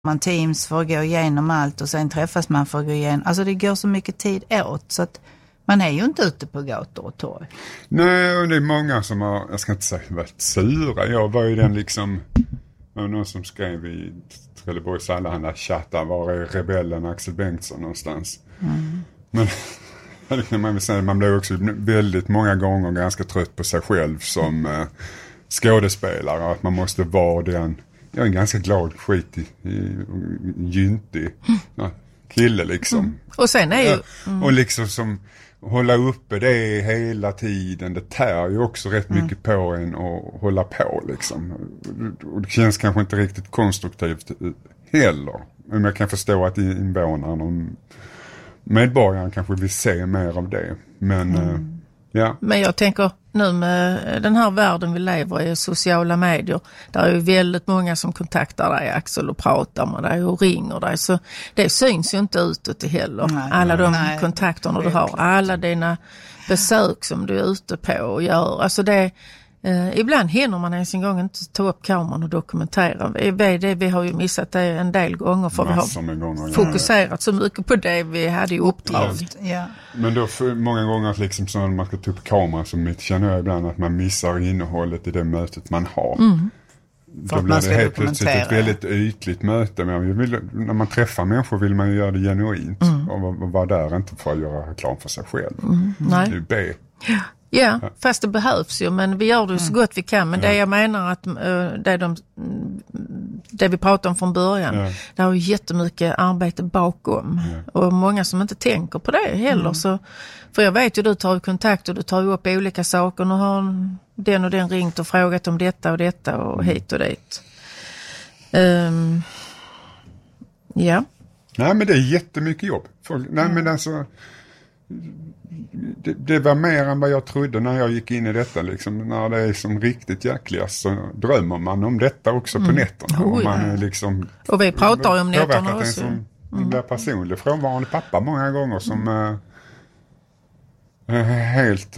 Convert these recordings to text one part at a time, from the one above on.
Man Teams för att gå igenom allt och sen träffas man för att gå igenom. Alltså det går så mycket tid åt så att man är ju inte ute på gator och torg. Nej, och det är många som har, jag ska inte säga varit sura. Jag var ju den liksom, det var någon som skrev i Trelleborgs Allehanda chattar, var är rebellen Axel Bengtsson någonstans? Men man vill säga, man blir också väldigt många gånger ganska trött på sig själv som skådespelare. Att man måste vara den, jag är en ganska glad, skitig, gyntig kille liksom. Och sen är ju... Och liksom som hålla uppe det hela tiden, det tär ju också rätt mycket på en att hålla på liksom. Och det känns kanske inte riktigt konstruktivt heller. Men jag kan förstå att invånarna och medborgaren kanske vill se mer av det. Men ja. Men jag tänker nu med den här världen vi lever i, sociala medier, där är ju väldigt många som kontaktar dig, Axel, och pratar med dig och ringer dig, så det syns ju inte utåt heller. Alla de kontakterna du har, alla dina besök som du är ute på och gör, alltså det ibland hinner man ens en gång inte ta upp kameran och dokumentera. Vi har ju missat det en del gånger för vi har fokuserat så mycket på det vi hade i uppdrag. Ja. Men då många gånger liksom så när man ska ta upp kameran, så känner jag ibland att man missar innehållet i det mötet man har. Då blir det helt plötsligt ett väldigt ytligt möte. Men när man träffar människor vill man ju göra det genuint och vara där inte för att göra reklam för sig själv. Nej. Det är B. Ja, fast det behövs ju, men vi gör det så gott vi kan. Men det jag menar att det vi pratade om från början, det har ju jättemycket arbete bakom. Och många som inte tänker på det heller. Så, för jag vet ju, du tar ju kontakt och du tar ju upp olika saker. Nu har den och den ringt och frågat om detta och detta och hit och dit. Ja. Nej, men det är jättemycket jobb. Nej, men alltså... Det var mer än vad jag trodde när jag gick in i detta liksom, när det är som riktigt jäkligast så drömmer man om detta också på nätterna och man är liksom, och vi pratar ju om nätterna också. En blir personlig frånvarande pappa många gånger som är helt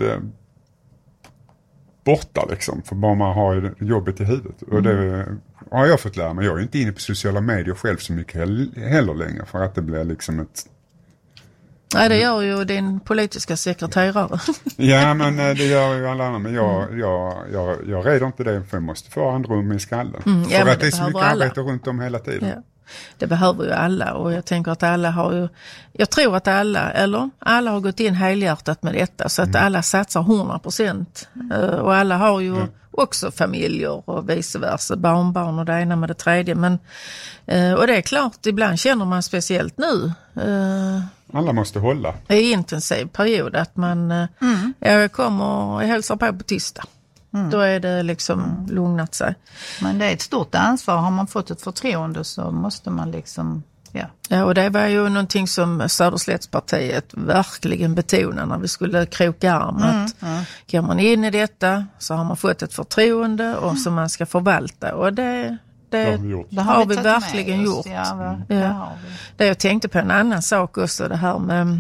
borta liksom, för bara man har jobbet i huvudet och det har jag fått lära mig. Jag är inte inne på sociala medier själv så mycket heller längre, för att det blir liksom ett... Nej, det gör ju din politiska sekreterare. Ja, men det gör ju alla andra. Men jag reder inte det, för jag måste få andrum i skallen. För att det är så mycket arbete runt om hela tiden. Ja. Det behöver ju alla, och jag tänker att alla har ju... Jag tror att alla har gått in helhjärtat med detta, så att alla satsar 100%. Och alla har ju också familjer och vice versa, barnbarn och det ena med det tredje. Men, och det är klart, ibland känner man speciellt nu... Alla måste hålla. Det är en intensiv period att man jag kommer och hälsar på tisdag. Då är det liksom lugnat sig. Men det är ett stort ansvar. Har man fått ett förtroende så måste man liksom... Ja, och det var ju någonting som Söderslättspartiet verkligen betonade när vi skulle kroka arm. Går man in i detta så har man fått ett förtroende och som man ska förvalta. Och det har vi verkligen gjort. Det jag tänkte på en annan sak också, det här med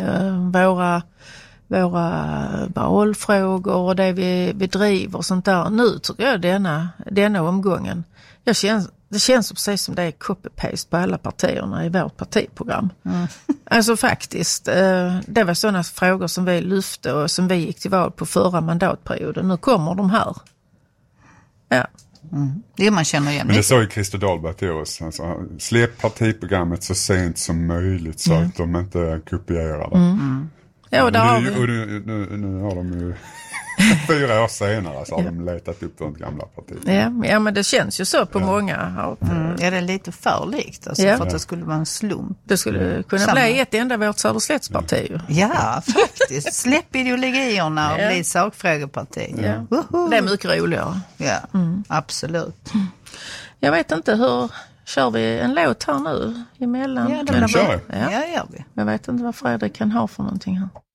våra valfrågor och det vi driver och sånt där. Nu tycker jag denna omgången, det känns precis som det är copy-paste på alla partierna i vårt partiprogram. Alltså faktiskt, det var sådana frågor som vi lyfte och som vi gick till val på förra mandatperioden. Nu kommer de här. Ja. Det man känner igen. Men det sa ju Christer Dahlberg till oss. Alltså, släpp partiprogrammet så sent som möjligt så att de inte kopierar det. Ja, och nu har de ju 4 år senare så har de letat upp de gamla partiet. Ja, men det känns ju så på många. Ja, det är lite för likt alltså, för att det skulle vara en slump. Det skulle kunna bli ett enda vårt Söderslättsparti. Ja, faktiskt. Släpp ideologierna och bli sakfrågeparti. Det är mycket roligare. Ja, absolut. Jag vet inte, hur kör vi en låt här nu emellan? Ja, det kör vi. Ja, gör vi. Jag vet inte vad Fredrik kan ha för någonting här.